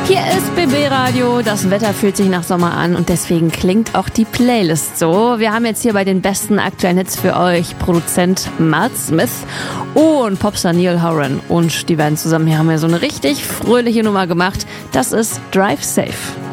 Hier ist BB Radio, das Wetter fühlt sich nach Sommer an und deswegen klingt auch die Playlist so. Wir haben jetzt hier bei den besten aktuellen Hits für euch Produzent Matt Smith und Popstar Niall Horan. Und die werden zusammen hier haben wir so eine richtig fröhliche Nummer gemacht. Das ist Drive Safe.